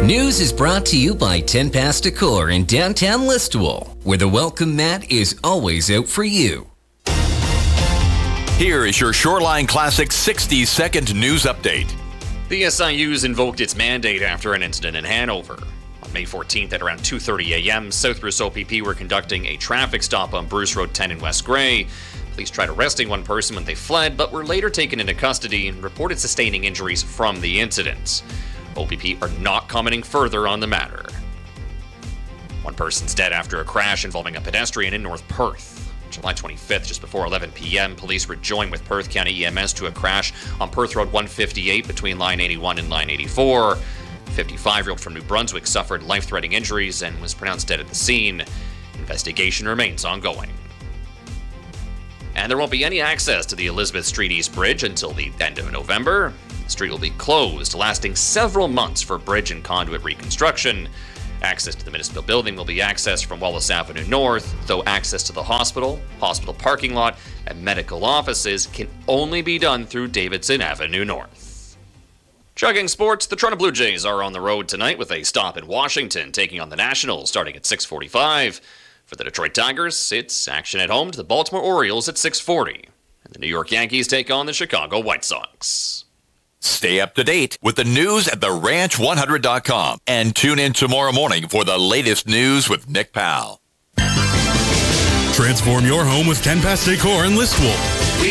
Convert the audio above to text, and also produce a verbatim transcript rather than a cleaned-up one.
News is brought to you by ten Past Decor in downtown Listowel, where the welcome mat is always out for you. Here is your Shoreline Classic sixty second news update. The S I U's invoked its mandate after an incident in Hanover. On May fourteenth at around two thirty a.m., South Bruce O P P were conducting a traffic stop on Bruce Road ten in West Grey. Police tried arresting one person when they fled, but were later taken into custody and reported sustaining injuries from the incident. O P P are not commenting further on the matter. One person's dead after a crash involving a pedestrian in North Perth. July twenty-fifth, just before eleven p.m., police were joined with Perth County E M S to a crash on Perth Road one fifty-eight between line eighty-one and line eighty-four. A fifty-five-year-old from New Brunswick suffered life-threatening injuries and was pronounced dead at the scene. Investigation remains ongoing. And there won't be any access to the Elizabeth Street East Bridge until the end of November. The street will be closed, lasting several months for bridge and conduit reconstruction. Access to the municipal building will be accessed from Wallace Avenue North, though access to the hospital, hospital parking lot, and medical offices can only be done through Davidson Avenue North. Chugging sports, the Toronto Blue Jays are on the road tonight with a stop in Washington, taking on the Nationals starting at six forty-five. For the Detroit Tigers, it's action at home to the Baltimore Orioles at six forty. And the New York Yankees take on the Chicago White Sox. Stay up to date with the news at the ranch one hundred dot com and tune in tomorrow morning for the latest news with Nick Powell. Transform your home with ten Past Decor in Listowel.